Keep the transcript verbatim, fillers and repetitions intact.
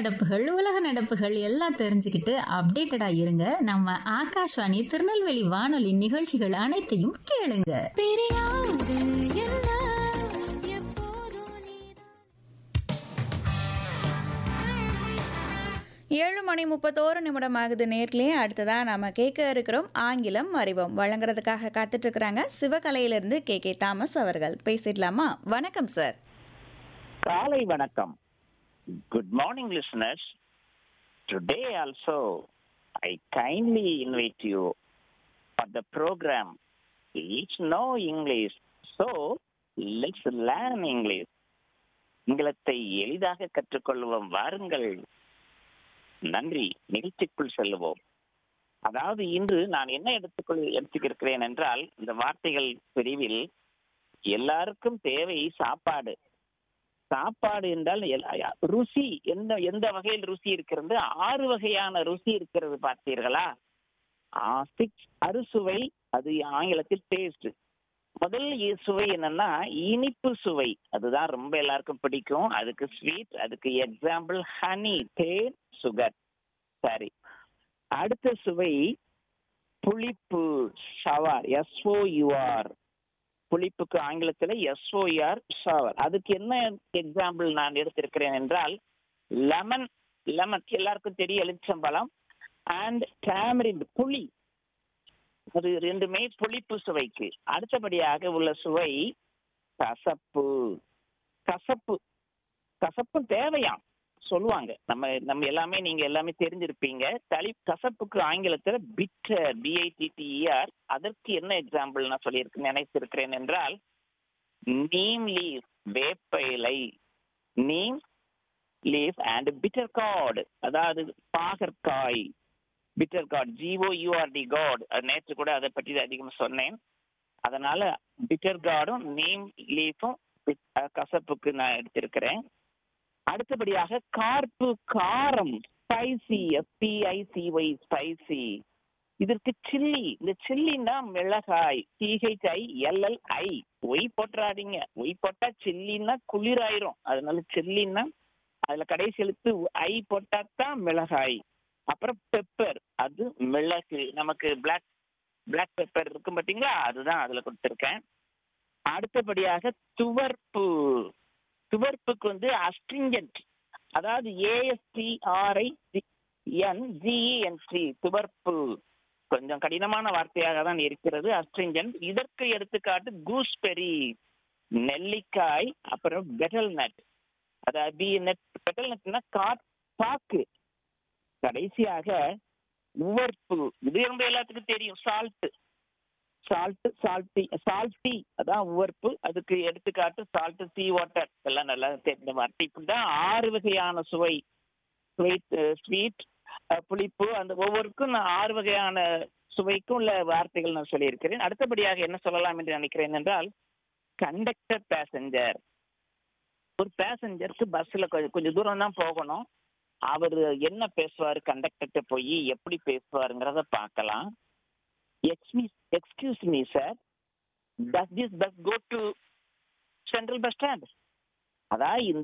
நடப்புகள், உலக நடப்புகள் எல்லாம் தெரிஞ்சுக்கிட்டு அப்டேட்டடா இருங்க. நம்ம ஆகாஷ்வாணி திருநெல்வேலி வானொலி நிகழ்ச்சிகள் அனைத்தையும் கேளுங்க. பிரியாது என்ன எப்போதும் நீதான். ஏழு மணி முப்பத்தோரு நிமிடம் ஆகுது நேர்களே. அடுத்ததா நாம கேட்க இருக்கிறோம் ஆங்கிலம் அறிவோம். வழங்குறதுக்காக காத்துட்டு இருக்கிறாங்க சிவகலையிலிருந்து கே கே தாமஸ் அவர்கள். பேசிடலாமா? வணக்கம் சார். காலை வணக்கம். Good morning, listeners. Today also, I kindly invite you for the program. Let's know English. So, let's learn English. ஆங்கிலத்தை எளிதாக கற்றுக்கொள்வோம். வாருங்கள். நன்றி. நிகழ்ச்சிக்குள் செல்லுவோம். அதாவது இன்று நான் என்ன எடுத்துக்கொள் எடுத்துக்கிறேன் என்றால், இந்த வார்த்தைகள் பிரிவில் எல்லாருக்கும் தேவை சாப்பாடு. சாப்பாடு என்றால் ருசி, எந்த எந்த வகையில் ருசி இருக்கிறது? ஆறு வகையான ருசி இருக்கிறது, பார்த்தீர்களா? சிக்ஸ் அறுசுவை, அது ஆங்கிலத்தில் டேஸ்ட். முதல் சுவை என்னன்னா இனிப்பு சுவை, அதுதான் ரொம்ப எல்லாருக்கும் பிடிக்கும். அதுக்கு ஸ்வீட், அதுக்கு எக்ஸாம்பிள் ஹனி, தேன், சுகர். சரி, அடுத்த சுவை புளிப்பு, சவார், எஸ்ஓயூஆர். புளிப்புக்கு ஆங்கிலத்தில் எஸ்ஓஆர், சவர். அதுக்கு என்ன எக்ஸாம்பிள் நான் எடுத்திருக்கிறேன் என்றால் லெமன். லெமன் எல்லாருக்கும் தெரியும், எலுமிச்சம்பழம். அண்ட் டேமரிண்ட், புளி. அது ரெண்டுமே புளிப்பு சுவைக்கு. அடுத்தபடியாக உள்ள சுவை கசப்பு. கசப்பு கசப்பு தேவையாம் சொல்லுவாங்க. நம்ம நம்ம எல்லாமே நீங்க எல்லாமே தெரிஞ்சிருப்பீங்க. தளி கசப்புக்கு ஆங்கிலத்தில் பிட்டர், பிஐடிடிஇஆர். அதற்கு என்ன எக்ஸாம்பிள் நான் சொல்லியிருக்கேன் நினைத்திருக்கிறேன் என்றால் நீம் லீஃப், வேப்ப இலை. Neem leaf and bitter card, அதாவது பாகற்காய். Bitter card, ஜிஓயூஆர்டி card. நேற்று கூட அதை பற்றி அதிகமாக சொன்னேன். அதனால பிட்டர் கார்டும் நீம் லீஃபும் கசப்புக்கு நான் எடுத்திருக்கிறேன். அடுத்தபடியாக கார்ப்பு, காரம், ஸ்பைசி, எஸ்பிஐசிஒய், ஸ்பைசி. இதற்கு சில்லி. இந்த சில்லின்னா மிளகாய், டிஹெச்ஐ எல்எல்ஐ. ஒய் போட்டுறாதீங்க, ஒய் போட்டா சில்லின்னா குளிராயிரும். அதனால சில்லின்னா அதுல கடைசி எழுத்து ஐ போட்டாத்தான் மிளகாய். அப்புறம் பெப்பர், அது மிளகு. நமக்கு பிளாக் பிளாக் பெப்பர் இருக்கும் பார்த்தீங்களா, அதுதான் அதுல கொடுத்துருக்கேன். அடுத்தபடியாக துவர்ப்பு. துவர்ப்புக்கு வந்து அஸ்ட்ரிங்கன்ட், அதாவது ஏஎஸ்டிஆர்ஐ என்ஜிஇஎன்டி. துவர்ப்பு கொஞ்சம் கடினமான வார்த்தையாக தான் இருக்கிறது, அஸ்ட்ரிங்கன்ட். இதற்கு எடுத்துக்காட்டு கூஸ்பெரி, நெல்லிக்காய். அப்புறம் பெட்டல் நட், அதாவது பெட்டல் நட்னா காட் பாக்கு. கடைசியாக உவர்ப்பு. இது ரொம்ப எல்லாத்துக்கும் தெரியும், சால்ட். சால்ட், சால்ட்டி, சால்ட்டி, அதான் உவர்ப்பு. அதுக்கு எடுத்துக்காட்டு சால்ட், சீ வாட்டர். எல்லாம் நல்லா தெரிந்த வார்த்தை. இப்படிதான் ஆறு வகையான சுவை. ஸ்வீட், ஸ்வீட், புளிப்பு, அந்த ஒவ்வொருக்கும் நான் ஆறு வகையான சுவைக்கும் உள்ள வார்த்தைகள் நான் சொல்லியிருக்கிறேன். அடுத்தபடியாக என்ன சொல்லலாம் என்று நினைக்கிறேன் என்றால் கண்டக்டர், பேசஞ்சர். ஒரு பேசஞ்சருக்கு பஸ்ல கொஞ்சம் தூரம் தான் போகணும். அவர் என்ன பேசுவார், கண்டக்டர்கிட்ட போய் எப்படி பேசுவாருங்கிறத பார்க்கலாம். Excuse me sir, does this bus go to central bus stand? அதான்